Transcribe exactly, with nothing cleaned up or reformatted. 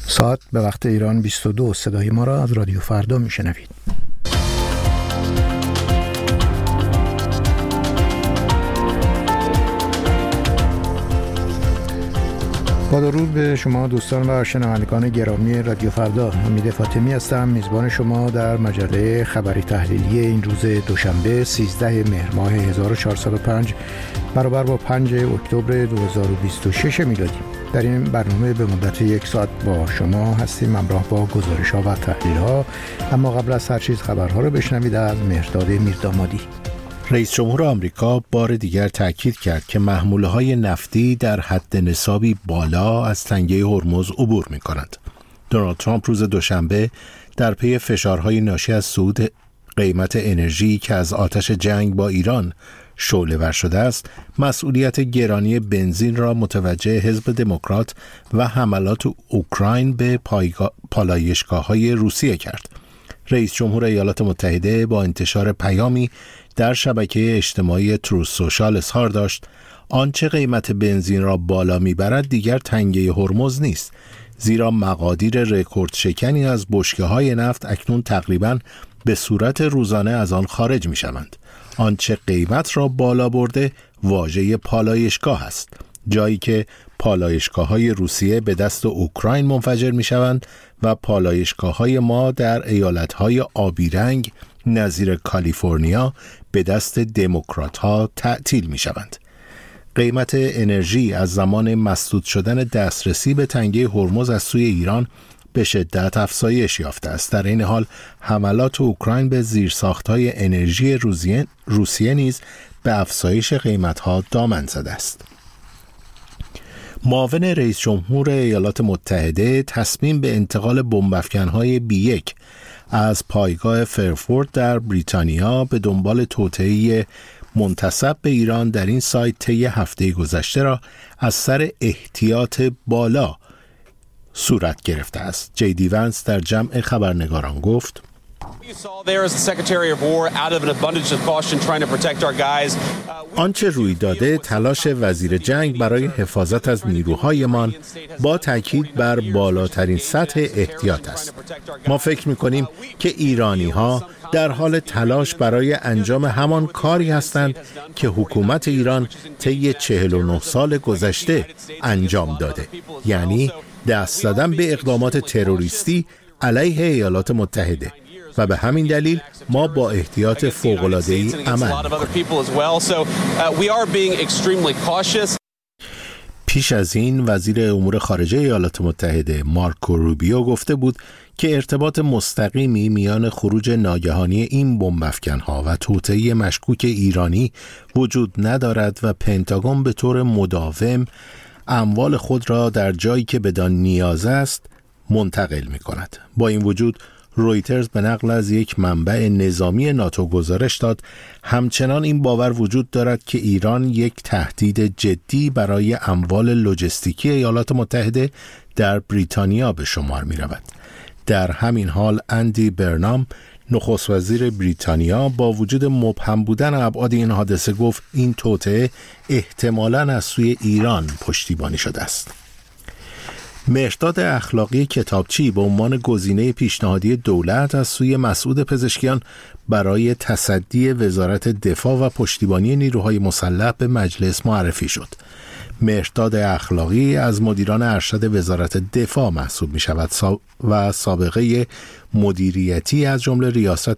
ساعت به وقت ایران بیست و دو. صدای ما را از رادیو فردا میشنوید. با درود به شما دوستان و شنوندگان گرامی رادیو فردا، حمید فاطمی هستم، میزبان شما در مجله خبری تحلیلی این روز دوشنبه سیزده مهر ماه هزار و چهارصد و پنج برابر با پنج اکتبر دو هزار و بیست و شش میلادی. در این برنامه به مدت یک ساعت با شما هستیم همراه با گزارش ها و تحلیل ها، اما قبل از هر چیز خبرها رو بشنوید از مهرداد میردامادی. رئیس جمهور آمریکا بار دیگر تاکید کرد که محموله‌های نفتی در حد نصابی بالا از تنگه هرمز عبور می‌کنند. دونالد ترامپ روز دوشنبه در پی فشارهای ناشی از صعود قیمت انرژی که از آتش جنگ با ایران شعله‌ور شده است، مسئولیت گرانی بنزین را متوجه حزب دموکرات و حملات اوکراین به پالایشگاه‌های روسیه کرد. رئیس جمهور ایالات متحده با انتشار پیامی در شبکه اجتماعی تروث سوشال اظهار داشت آنچه قیمت بنزین را بالا میبرد دیگر تنگه هرمز نیست، زیرا مقادیر رکورد شکنی از بشکه‌های نفت اکنون تقریباً به صورت روزانه از آن خارج میشوند. آنچه قیمت را بالا برده واژه پالایشگاه است، جایی که پالایشگاه‌های روسیه به دست اوکراین منفجر میشوند و پالایشگاه‌های ما در ایالت‌های آبی رنگ نظیر کالیفرنیا به دست دموکرات‌ها تعطیل می‌شوند. قیمت انرژی از زمان مسدود شدن دسترسی به تنگه هرمز از سوی ایران به شدت افزایش یافته است. در این حال حملات اوکراین به زیرساخت‌های انرژی روسیه, روسیه نیز به افزایش قیمت‌ها دامن زده است. معاون رئیس جمهور ایالات متحده تصمیم به انتقال بمب‌افکن‌های بی یک از پایگاه فرفورد در بریتانیا به دنبال توطئه منتسب به ایران در این سایت طی هفته گذشته را از سر احتیاط بالا صورت گرفته است. جی دی ونس در جمع خبرنگاران گفت: آنچه روی داده تلاش وزیر جنگ برای حفاظت از نیروهایمان با تاکید بر بالاترین سطح احتیاط است. ما فکر می‌کنیم که ایرانی‌ها در حال تلاش برای انجام همان کاری هستند که حکومت ایران طی چهل و نه سال گذشته انجام داده، یعنی دست زدن به اقدامات تروریستی علیه ایالات متحده، و به همین دلیل ما با احتیاط فوق‌العاده‌ای عمل می‌کنیم. پیش از این وزیر امور خارجه ایالات متحده مارکو روبیو گفته بود که ارتباط مستقیمی میان خروج ناگهانی این بمب‌افکن‌ها و توطئه مشکوک ایرانی وجود ندارد و پنتاگون به طور مداوم اموال خود را در جایی که بدان نیاز است منتقل می‌کند. با این وجود رویترز به نقل از یک منبع نظامی ناتو گزارش داد همچنان این باور وجود دارد که ایران یک تهدید جدی برای اموال لوجستیکی ایالات متحده در بریتانیا به شمار می رود. در همین حال اندی برنام نخست وزیر بریتانیا با وجود مبهم بودن ابعاد این حادثه گفت این توطئه احتمالاً از سوی ایران پشتیبانی شده است. مهرداد اخلاقی کتابچی به عنوان گزینه پیشنهادی دولت از سوی مسعود پزشکیان برای تصدی وزارت دفاع و پشتیبانی نیروهای مسلح به مجلس معرفی شد. مهرداد اخلاقی از مدیران ارشد وزارت دفاع محسوب می شود و سابقه مدیریتی از جمله ریاست